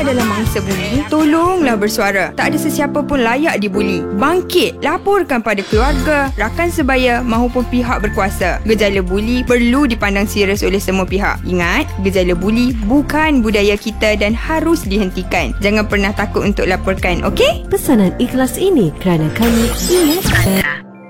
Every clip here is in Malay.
adalah mangsa buli, tolonglah bersuara. Tak ada sesiapa pun layak dibuli. Bangkit, laporkan pada keluarga, rakan sebaya mahupun pihak berkuasa. Gejala buli perlu dipandang serius oleh semua pihak. Ingat, gejala buli bukan budaya kita dan harus dihentikan. Jangan pernah takut untuk laporkan, okey? Pesanan ikhlas ini kerana kami ingat.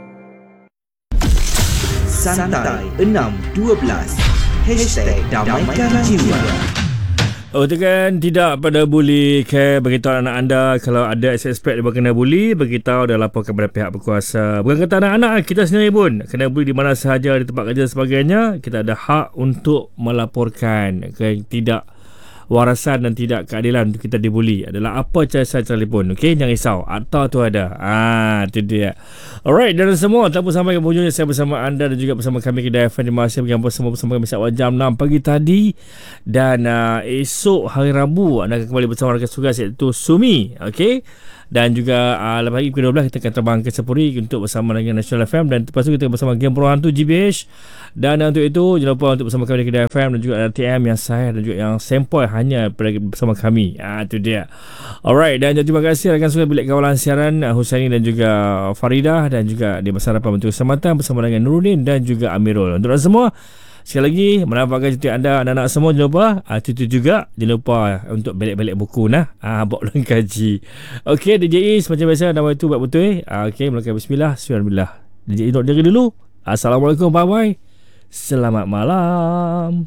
Santai 612 #Damaikan Jiwa. Tekan tidak pada buli ke, beritahu anak anda kalau ada suspek dia kena buli, beritahu dan laporkan kepada pihak berkuasa. Bukan kata anak-anak, kita sendiri pun kena buli di mana sahaja, di tempat kerja dan sebagainya. Kita ada hak untuk melaporkan tidak warasan dan tidak keadilan untuk kita dibuli adalah apa cara telefon. Okey, jangan risau, atau tu ada. Itu dia. Alright, dan semua tanpa sampai ke hujungnya, saya bersama anda dan juga bersama kami Kedah FM di Malaysia bersama kami setiap jam 6 pagi tadi. Dan esok hari Rabu anda akan kembali bersama rakan tugas iaitu Sumi. Okey. Dan juga lepas lagi pukul 12 kita akan terbang ke Sepuri untuk bersama dengan National FM, dan lepas tu kita bersama Game Pro Hantu GBH. Dan untuk itu jangan lupa untuk bersama kami di Kedah FM dan juga RTM yang saya dan juga yang Sempoi hanya bersama kami. Itu dia. Alright, dan terima kasih rakan semua bilik kawalan siaran Husaini dan juga Faridah, dan juga di Besar Harapan Bentuk Keselamatan bersama dengan Nuruddin dan juga Amirul. Untuk anda semua, sekali lagi menampakkan cuti anda, anak-anak semua jangan lupa cuti juga, jangan lupa untuk balik-balik buku bawa ulang kaji. Okey, DJ Is macam biasa nama itu buat betul. Okey, mulakan bismillah, bismillah. DJ Is nak jaga dulu. Assalamualaikum, bye-bye. Selamat malam.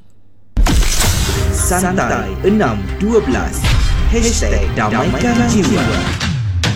Santai 612 #Damaikan Jiwa.